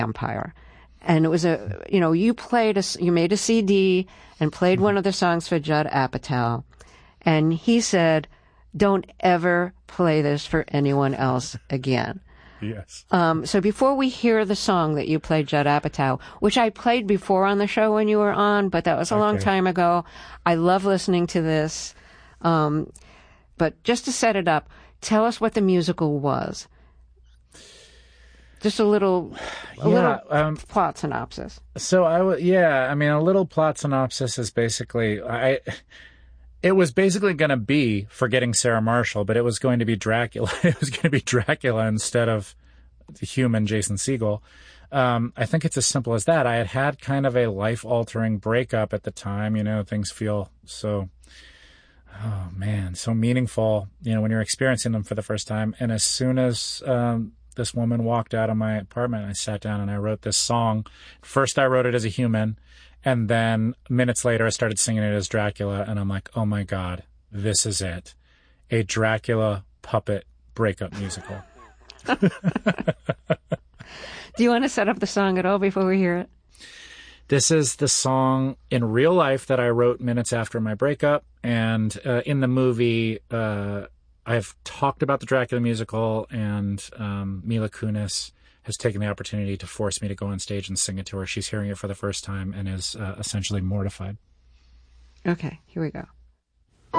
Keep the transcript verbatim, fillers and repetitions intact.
Empire. And it was a, you know, you played, a, you made a C D and played one of the songs for Judd Apatow. And he said, don't ever play this for anyone else again. Yes. Um, so before we hear the song that you played, Judd Apatow, which I played before on the show when you were on, but that was a okay. long time ago. I love listening to this. Um, but just to set it up, tell us what the musical was. Just a little, a yeah, little um, plot synopsis. So I w- yeah, I mean, a little plot synopsis is basically, I, it was basically going to be Forgetting Sarah Marshall, but it was going to be Dracula. It was going to be Dracula instead of the human Jason Segel. Um, I think it's as simple as that. I had had kind of a life-altering breakup at the time. You know, things feel so, oh man, so meaningful, you know, when you're experiencing them for the first time. And as soon as, um, this woman walked out of my apartment, I sat down and I wrote this song. First, I wrote it as a human. And then minutes later, I started singing it as Dracula. And I'm like, oh my God, this is it. A Dracula puppet breakup musical. Do you want to set up the song at all before we hear it? This is the song in real life that I wrote minutes after my breakup. And uh, in the movie, uh, I've talked about the Dracula musical, and um, Mila Kunis has taken the opportunity to force me to go on stage and sing it to her. She's hearing it for the first time and is uh, essentially mortified. Okay, here we go.